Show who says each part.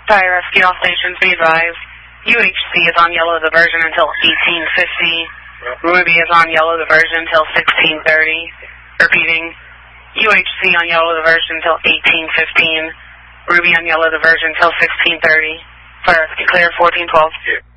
Speaker 1: Fire rescue all stations, be advised. UHC is on yellow diversion until 1850. Ruby is on yellow diversion until 1630. Repeating, UHC on yellow diversion until 1815. Ruby on yellow diversion until 1630. Fire rescue clear, 1412.